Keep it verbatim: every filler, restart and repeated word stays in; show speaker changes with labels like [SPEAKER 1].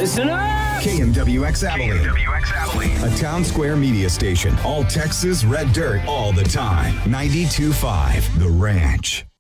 [SPEAKER 1] Listen up!
[SPEAKER 2] K M W X Abilene.
[SPEAKER 3] K M W X Abilene.
[SPEAKER 2] A Town Square media station. All Texas red dirt all the time. ninety-two point five The Ranch.